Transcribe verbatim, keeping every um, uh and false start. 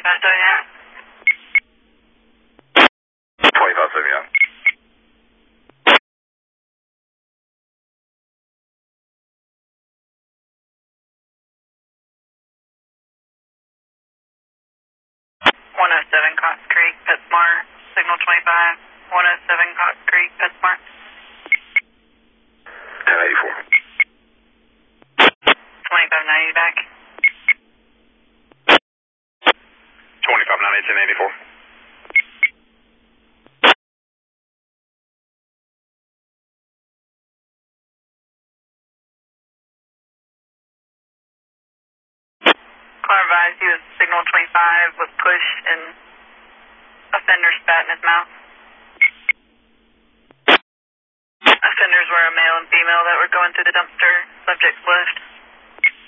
twenty-five seven young. twenty-five seven young. one oh seven Cox Creek, PetSmart, signal twenty-five. one oh seven Cox Creek, PetSmart. ten eighty-four. twenty-five ninety back. twenty-five ninety, ten eighty-four. Car advised he was signal twenty-five, was pushed and offender spat in his mouth. Offenders were a male and female that were going through the dumpster. Subjects left.